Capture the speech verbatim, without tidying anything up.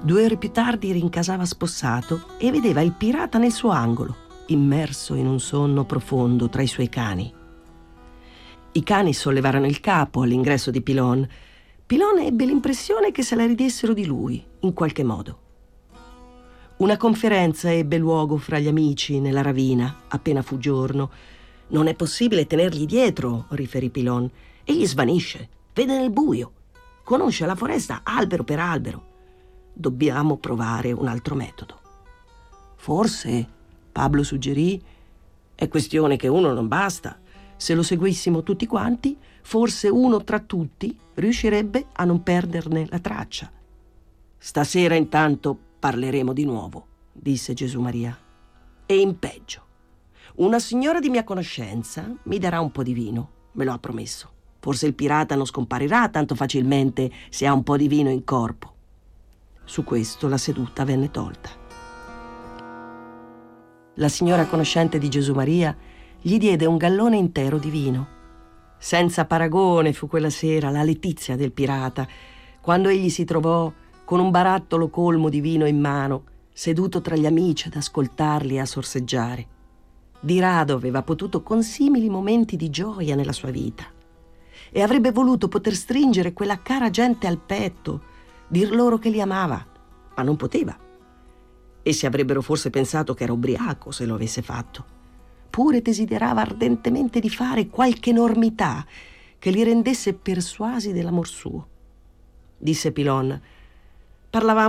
Due ore più tardi rincasava spossato e vedeva il pirata nel suo angolo, immerso in un sonno profondo tra i suoi cani. I cani sollevarono il capo all'ingresso di Pilon. Pilon ebbe l'impressione che se la ridessero di lui, in qualche modo. Una conferenza ebbe luogo fra gli amici nella ravina, appena fu giorno. «Non è possibile tenergli dietro», riferì Pilon. «Egli svanisce, vede nel buio, conosce la foresta albero per albero. Dobbiamo provare un altro metodo». «Forse», Pablo suggerì, «è questione che uno non basta. Se lo seguissimo tutti quanti, forse uno tra tutti riuscirebbe a non perderne la traccia». «Stasera intanto parleremo di nuovo», disse Gesùmaria. «E in peggio. Una signora di mia conoscenza mi darà un po' di vino, me lo ha promesso. Forse il pirata non scomparirà tanto facilmente se ha un po' di vino in corpo». Su questo la seduta venne tolta. La signora conoscente di Gesùmaria gli diede un gallone intero di vino. Senza paragone fu quella sera la letizia del pirata, quando egli si trovò con un barattolo colmo di vino in mano, seduto tra gli amici ad ascoltarli e a sorseggiare. Di rado aveva potuto consimili momenti di gioia nella sua vita e avrebbe voluto poter stringere quella cara gente al petto, dir loro che li amava, ma non poteva. Essi avrebbero forse pensato che era ubriaco se lo avesse fatto. Pure desiderava ardentemente di fare qualche enormità che li rendesse persuasi dell'amor suo. Disse Pilon: «Parlavamo